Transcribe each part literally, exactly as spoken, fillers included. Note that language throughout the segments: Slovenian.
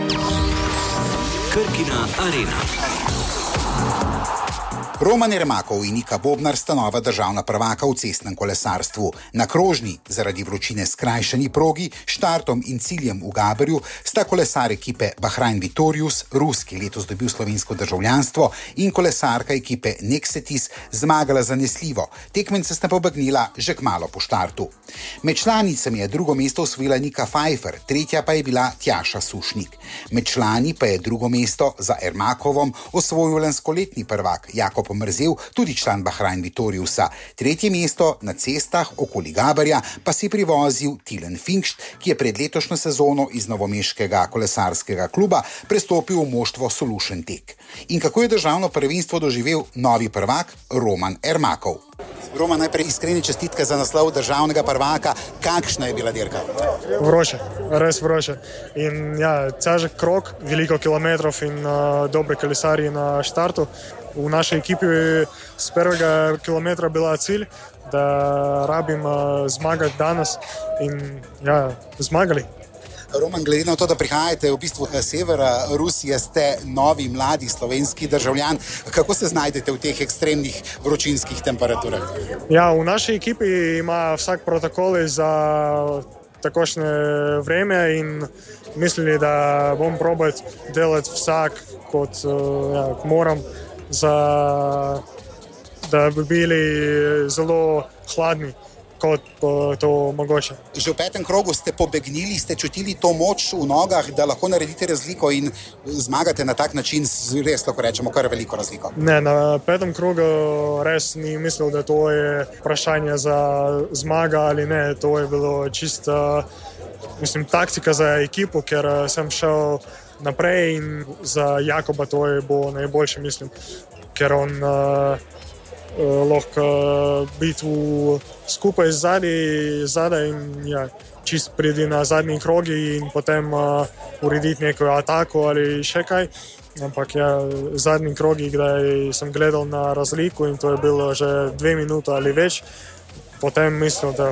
Krkina arena. Roman Ermakov in Nika Bobnar sta nova državna prvaka v cestnem kolesarstvu. Na krožni, zaradi vročine skrajšani progi, štartom in ciljem v Gaberju sta kolesar ekipe Bahrain Vitorius, Rus, ki je letos dobil slovensko državljanstvo, in kolesarka ekipe Nexetis zmagala zanesljivo. Tekmence sta pobegnila že kmalu po štartu. Med članicami je drugo mesto osvojila Nika Pfeiffer, tretja pa je bila Tjaša Sušnik. Med člani pa je drugo mesto za Ermakovom osvojil lanskoletni prvak Jakob Pomrzel, tudi član Bahrain Vitoriusa. Tretje mesto na cestah okoli Gaberja pa si privozil Tilen Finkšt, ki je pred letošnjo sezono iz novomeškega kolesarskega kluba prestopil v moštvo Solution Tech. In kako je državno prvenstvo doživel novi prvak Roman Ermakov? Roman, najprej iskrene čestitke za naslov državnega prvaka. Kakšna je bila dirka? Vroče, res vroče. In ja, težek krog, veliko kilometrov in uh, dobre kolesarji na štartu. V naši ekipi z prvega kilometra bila cilj, da rabim uh, zmagati danes in ja, zmagali. Roman, glede na to, da prihajate v bistvu severa Rusije, ste novi, mladi slovenski državljan. Kako se znajdete v teh ekstremnih vročinskih temperaturah? Ja, v naši ekipi ima vsak protokol za takošne vreme in mislili, da bom probal delati vsak, kot ja, moram, za, da bi bili zelo hladni, kot to mogoče. Že v petem krogu ste pobegnili, ste čutili to moč v nogah, da lahko naredite razliko in zmagate na tak način, res lahko rečemo, kar veliko razliko? Ne, na petem krogu res ni mislil, da to je vprašanje za zmaga ali ne. To je bilo čisto, mislim, taktika za ekipo, ker sem šel naprej in za Jakoba to je bo najboljše, mislim, ker on uh, uh, lahko biti v skupaj zadaj, zadaj in ja, čist pridi na zadnji krogi in potem uh, urediti neko atako ali še kaj. Ampak ja, zadnji krogi, kdaj sem gledal na razliku in to je bilo že dve minuti ali več, potem mislim, da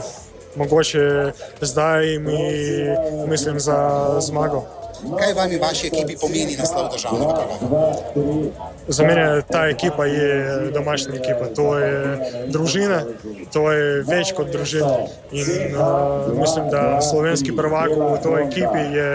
mogoče zdaj mi mislim za zmago. Kaj vam in vaši ekipi pomeni naslov državnega prvaka? Za mene ta ekipa je domačna ekipa, to je družina, to je več kot družina. In uh, mislim, da slovenski prvak v toj ekipi je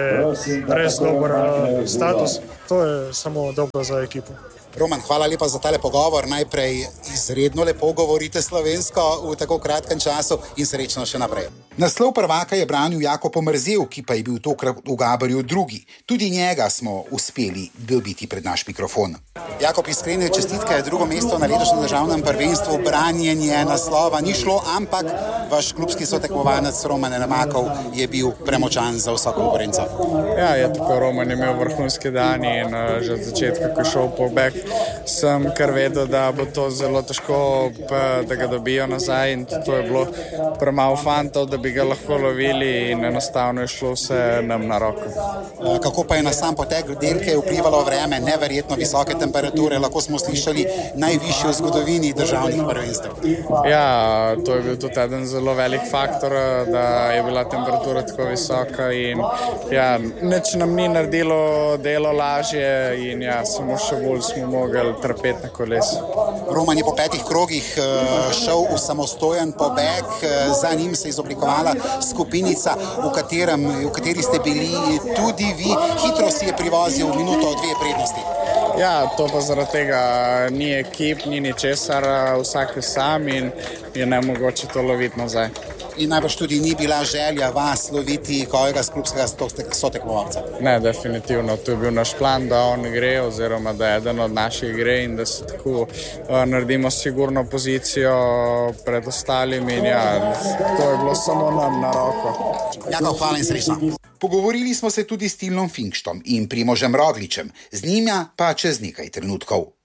res dober uh, status. To je samo dobro za ekipo. Roman, hvala lepa za tale pogovor. Najprej izredno lepo govorite slovensko v tako kratkem času in srečno še naprej. Naslov prvaka je branil Jakob Pomrzel, ki pa je bil tokrat v Gaberju drugi. Tudi njega smo uspeli dobiti pred naš mikrofon. Jakob, iskrene čestitke, drugo mesto na letošnjem državnem prvenstvu, branjenje naslova ni šlo, ampak vaš klubski sotekmovanec Roman Ermakov je bil premočan za vso konkurenco. Ja, je tako, Roman je imel vrhunski dan in uh, že od začetka, ko je šel po bek, sem kar vedel, da bo to zelo težko, da ga dobijo nazaj in to je bilo premalo fantov, da bi ga lahko lovili in enostavno je šlo vse nam na roko. Kako pa je na sam potek dirke vplivalo vreme, neverjetno visoke temperature, lahko smo slišali najvišje v zgodovini državnih prvenstev? Ja, to je bil tudi eden zelo velik faktor, da je bila temperatura tako visoka in ja, nič nam ni naredilo delo lažje in ja, samo še bolj smo mogli trpeti na kolesu. Roman je po petih krogih šel v samostojen pobeg, za njim se je izoblikovala skupinica, v, katerem, v kateri ste bili tudi vi. Hitro si je privozil minuto dve prednosti. Ja, to pa zaradi tega ni ekip, ni ničesar, vsak je sam in je nemogoče to loviti nazaj. In najbrž tudi ni bila želja vas loviti kojega z klubskega sotekmovalca? Ne, definitivno. To je bil naš plan, da on gre oziroma da eden od naših gre in da se tako uh, naredimo sigurno pozicijo pred ostalimi in ja, to je bilo samo nam na roko. Jakob, hvala in srečno. Pogovorili smo se tudi s Tilnom Finkštom in Primožem Rogličem, z njima pa čez nekaj trenutkov.